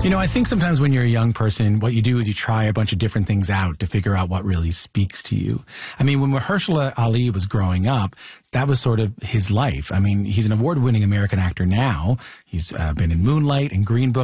You know, I think sometimes when you're a young person, what you do is you try a bunch of different things out to figure out what really speaks to you. I mean, when Mahershala Ali was growing up, that was sort of his life. I mean, he's an award-winning American actor now. He's been in Moonlight and Green Book.